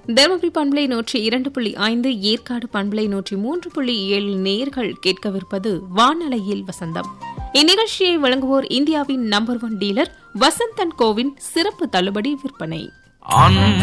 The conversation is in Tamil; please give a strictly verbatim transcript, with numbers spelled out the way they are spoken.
தருமபுரி பண்பலை நூற்றி இரண்டு புள்ளி ஐந்து, ஏற்காடு பண்பலை நூற்றி மூன்று புள்ளி ஏழு நேயர்கள் கேட்கவிருப்பது வானலையில் வசந்தம். இந்நிகழ்ச்சியை வழங்குவோர் இந்தியாவின் number one dealer Vasanth and CoWIN சிறப்பு தள்ளுபடி விற்பனை.